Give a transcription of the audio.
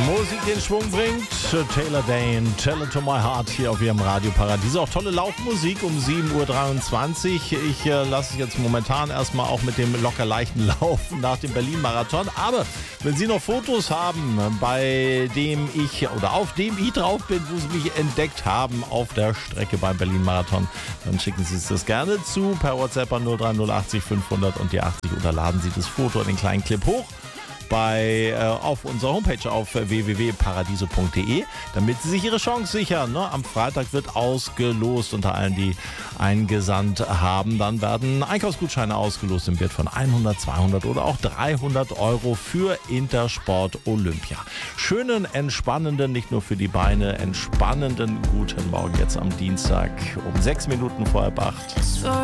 Musik den Schwung bringt. Taylor Dane, Tell It To My Heart hier auf Ihrem Radio Paradies. Auch tolle Laufmusik um 7.23 Uhr. Ich lasse es jetzt momentan erstmal auch mit dem locker leichten Laufen nach dem Berlin-Marathon. Aber wenn Sie noch Fotos haben, bei dem ich oder auf dem ich drauf bin, wo Sie mich entdeckt haben auf der Strecke beim Berlin-Marathon, dann schicken Sie es das gerne zu per WhatsApp an 03080 500 und die 80 oder laden Sie das Foto in den kleinen Clip hoch auf unserer Homepage auf www.paradiso.de, damit Sie sich Ihre Chance sichern. Ne? Am Freitag wird ausgelost unter allen, die eingesandt haben. Dann werden Einkaufsgutscheine ausgelost im Wert von 100, 200 oder auch 300 Euro für Intersport Olympia. Schönen, entspannenden, nicht nur für die Beine, entspannenden guten Morgen jetzt am Dienstag um 6 Minuten vor halb 8.